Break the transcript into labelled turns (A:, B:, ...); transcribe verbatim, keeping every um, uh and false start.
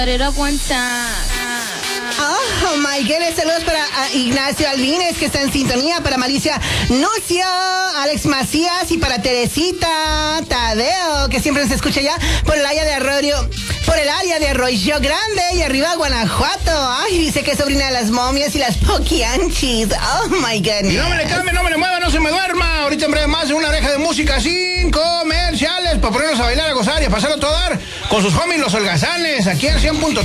A: Oh my goodness, saludos para uh, Ignacio Albines, que está en sintonía, para Malicia Nucio, Alex Macías y para Teresita Tadeo, que siempre nos escucha ya por el área de Arroyo, por el área de Arroyo Grande y arriba Guanajuato. Ay, dice que es sobrina de las momias y las poquianchis. Oh my goodness.
B: Y no me le cambie, no me le mueva, no se me duerma. Ahorita en breve más en una oreja de música sin comerciales para ponernos a bailar, a gozar y a pasarlo todo dar con sus homies los holgazanes aquí en cien punto